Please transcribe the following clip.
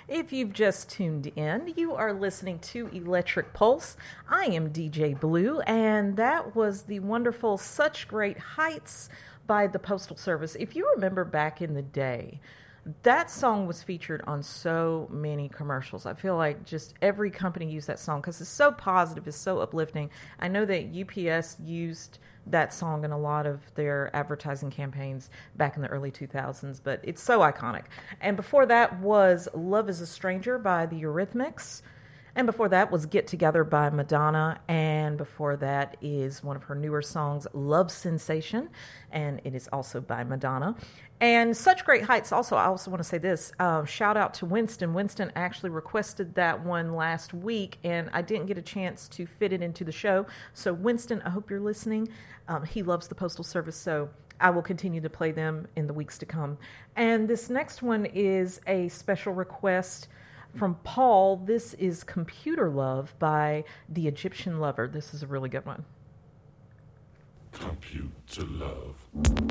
If you've just tuned in, you are listening to Electric Pulse. I am DJ Blue, and that was the wonderful Such Great Heights by the Postal Service. If you remember back in the day, that song was featured on so many commercials. I feel like just every company used that song because it's so positive, it's so uplifting. I know that UPS used that song in a lot of their advertising campaigns back in the early 2000s, but it's so iconic. And before that was Love is a Stranger by the Eurythmics. And before that was Get Together by Madonna. And before that is one of her newer songs, Love Sensation. And it is also by Madonna. And Such Great Heights, I also want to say this. Shout out to Winston. Winston actually requested that one last week, and I didn't get a chance to fit it into the show. So Winston, I hope you're listening. He loves the Postal Service, so I will continue to play them in the weeks to come. And this next one is a special request from Paul. This is Computer Love by the Egyptian Lover. This is a really good one. Computer Love.